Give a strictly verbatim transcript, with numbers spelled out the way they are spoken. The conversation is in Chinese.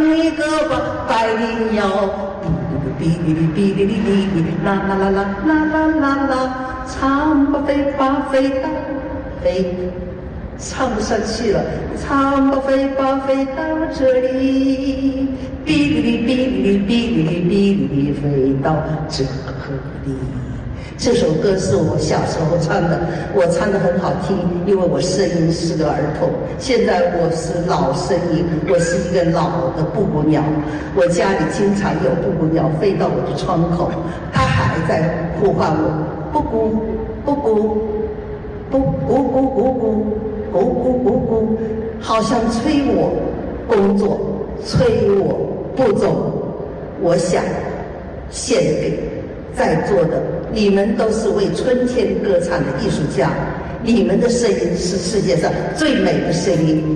一个吧，百灵鸟，哔哩哩哔哩哩哔哩哩，啦啦啦啦啦啦啦啦，唱吧飞吧飞到飞，唱不上去了，唱吧飞吧飞到这里，哔哩哩哔哩哩哔哩哩哔哩哩飞到这里。这首歌是我小时候唱的，我唱得很好听，因为我声音是个儿童。现在我是老声音，我是一个老的布谷鸟。我家里经常有布谷鸟飞到我的窗口，它还在呼唤我，布谷布谷布谷谷谷谷谷谷谷谷，好像催我工作，催我步走。我想献给在座的你们，都是为春天歌唱的艺术家，你们的声音是世界上最美的声音。